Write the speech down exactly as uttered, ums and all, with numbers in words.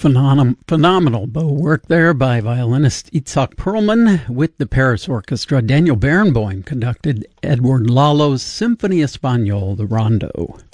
Phenom- phenomenal bow work there by violinist Itzhak Perlman with the Paris Orchestra. Daniel Barenboim conducted Edward Lalo's Symphony Espagnole, the Rondo.